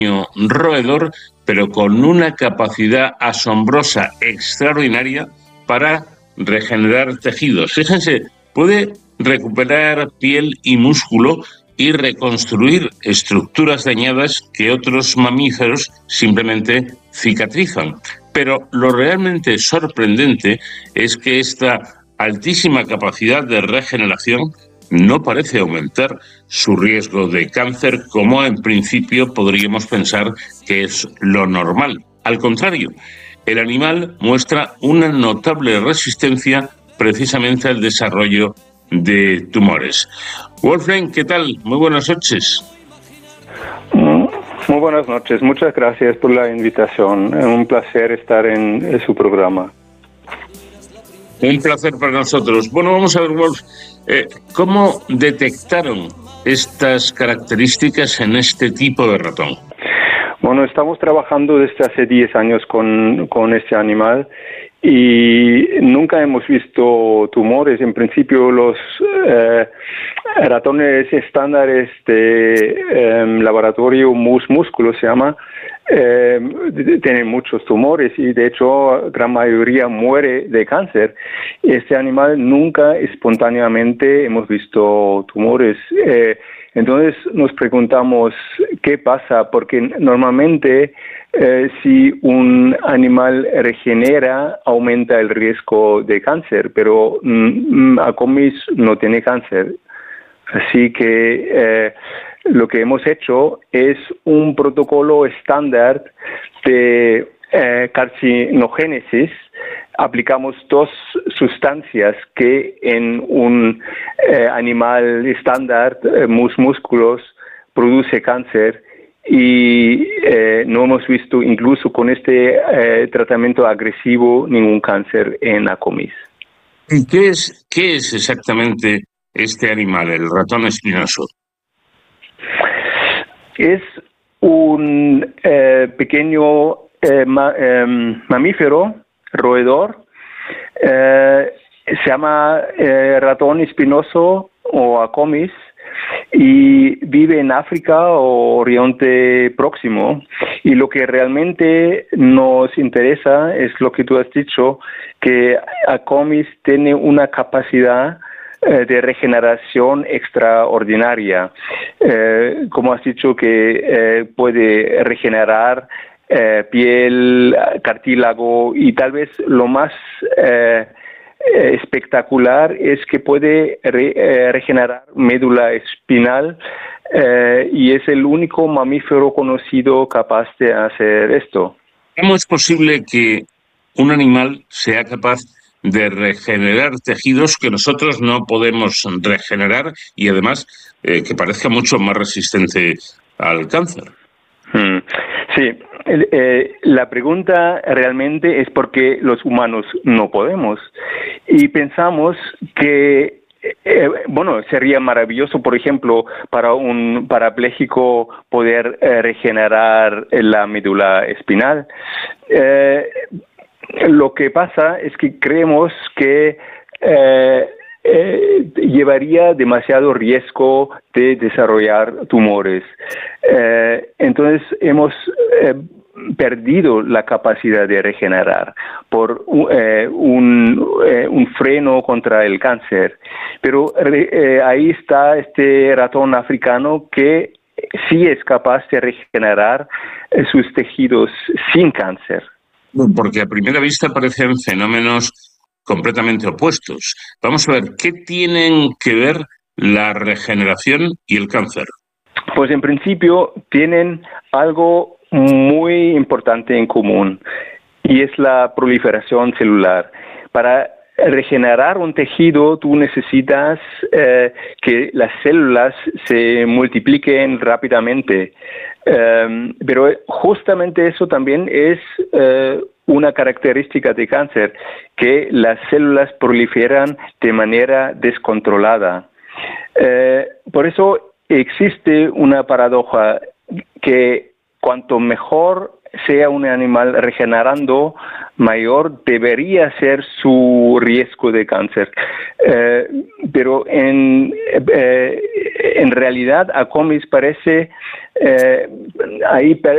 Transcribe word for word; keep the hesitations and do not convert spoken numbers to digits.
roedor, pero con una capacidad asombrosa, extraordinaria, para regenerar tejidos. Fíjense, puede recuperar piel y músculo y reconstruir estructuras dañadas que otros mamíferos simplemente cicatrizan. Pero lo realmente sorprendente es que esta altísima capacidad de regeneración no parece aumentar su riesgo de cáncer, como en principio podríamos pensar que es lo normal. Al contrario, el animal muestra una notable resistencia precisamente al desarrollo de tumores. Wolfgang, ¿qué tal? Muy buenas noches. Muy buenas noches, muchas gracias por la invitación. Es un placer estar en, en su programa. Un placer para nosotros. Bueno, vamos a ver, Wolf, eh, ¿cómo detectaron estas características en este tipo de ratón? Bueno, estamos trabajando desde hace diez años con, con este animal y nunca hemos visto tumores. En principio, los eh, ratones estándares de eh, laboratorio mus músculo se llama, eh, tienen muchos tumores y de hecho gran mayoría muere de cáncer. Este animal nunca espontáneamente hemos visto tumores. Eh, entonces nos preguntamos qué pasa, porque normalmente eh, si un animal regenera aumenta el riesgo de cáncer, pero mm, Acomis no tiene cáncer. Así que eh, lo que hemos hecho es un protocolo estándar de eh, carcinogénesis. Aplicamos dos sustancias que en un eh, animal estándar, eh, mus músculos, produce cáncer y eh, no hemos visto incluso con este eh, tratamiento agresivo ningún cáncer en Acomis. ¿Y qué es, qué es exactamente este animal, el ratón espinoso? Es un eh, pequeño eh, ma, eh, mamífero, roedor, eh, se llama eh, ratón espinoso o Acomis y vive en África o Oriente Próximo. Y lo que realmente nos interesa es lo que tú has dicho, que Acomis tiene una capacidad de regeneración extraordinaria. Eh, como has dicho, que eh, puede regenerar eh, piel, cartílago y tal vez lo más eh, espectacular es que puede re, eh, regenerar médula espinal eh, y es el único mamífero conocido capaz de hacer esto. ¿Cómo es posible que un animal sea capaz de regenerar tejidos que nosotros no podemos regenerar y además eh, que parezca mucho más resistente al cáncer? Hmm. Sí, eh, la pregunta realmente es por qué los humanos no podemos. Y pensamos que, eh, bueno, sería maravilloso, por ejemplo, para un parapléjico poder eh, regenerar la médula espinal. Eh, Lo que pasa es que creemos que eh, eh, llevaría demasiado riesgo de desarrollar tumores. Eh, entonces hemos eh, perdido la capacidad de regenerar por eh, un, eh, un freno contra el cáncer. Pero eh, ahí está este ratón africano que sí es capaz de regenerar eh, sus tejidos sin cáncer. Porque a primera vista parecen fenómenos completamente opuestos. Vamos a ver, ¿qué tienen que ver la regeneración y el cáncer? Pues en principio tienen algo muy importante en común y es la proliferación celular. Para regenerar un tejido tú necesitas eh, que las células se multipliquen rápidamente. Um, pero justamente eso también es uh, una característica de cáncer, que las células proliferan de manera descontrolada. Uh, por eso existe una paradoja que cuanto mejor sea un animal regenerando, mayor debería ser su riesgo de cáncer. Eh, pero en, eh, en realidad Acomis parece, eh, ahí